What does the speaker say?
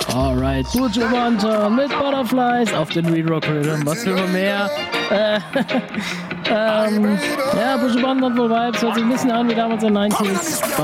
Alright, Buju Banton mit Butterflies auf den Rerock Rhythm. Was will man mehr? Ja, Buju Banton hat wohl Vibes, hört sich ein bisschen an wie damals in den 90s.